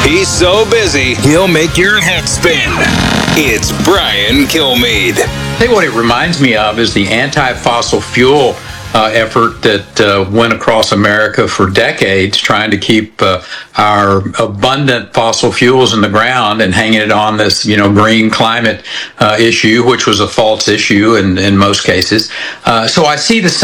He's so busy, he'll make your head spin. It's Brian Kilmeade. Hey, what it reminds me of is the anti-fossil fuel effort that went across America for decades, trying to keep our abundant fossil fuels in the ground and hanging it on this, green climate issue, which was a false issue in most cases. So I see the